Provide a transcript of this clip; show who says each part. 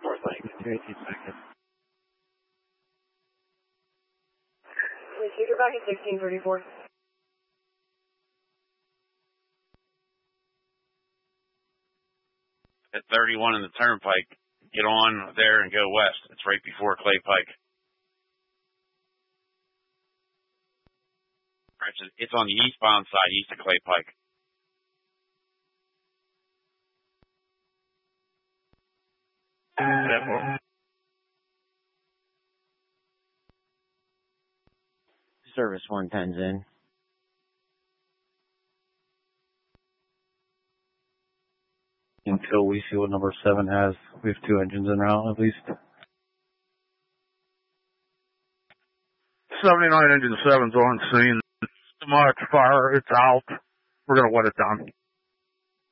Speaker 1: North Lake, 218 seconds.
Speaker 2: Please, you're back at 1634.
Speaker 3: At 31 in the turnpike, get on there and go west. It's right before Clay Pike. It's on the eastbound side, east of Clay Pike.
Speaker 1: Service 110's in. Until we see what number 7 has, we have 2 engines en route at least.
Speaker 4: 79 engine 7's on scene. Too much fire, it's out. We're going to let it down.